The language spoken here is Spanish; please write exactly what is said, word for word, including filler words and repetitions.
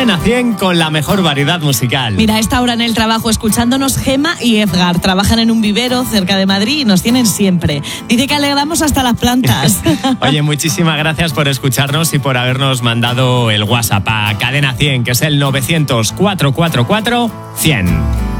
Cadena cien con la mejor variedad musical. Mira, a esta hora en el trabajo escuchándonos Gema y Edgar. Trabajan en un vivero cerca de Madrid y nos tienen siempre. Dice que alegramos hasta las plantas. Oye, muchísimas gracias por escucharnos y por habernos mandado el WhatsApp a Cadena cien, que es el novecientos, cuatrocientos cuarenta y cuatro, cien.